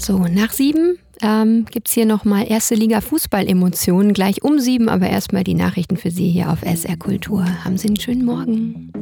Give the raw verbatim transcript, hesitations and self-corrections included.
So, nach sieben ähm, gibt es hier nochmal erste Liga Fußball-Emotionen. Gleich um sieben, aber erstmal die Nachrichten für Sie hier auf S R Kultur. Haben Sie einen schönen Morgen.